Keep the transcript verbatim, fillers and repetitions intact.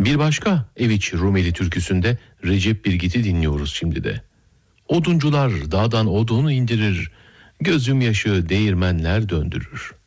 Bir başka Eviç Rumeli türküsünde Recep Birgit'i dinliyoruz şimdi de. Oduncular dağdan odunu indirir, gözüm yaşı değirmenler döndürür.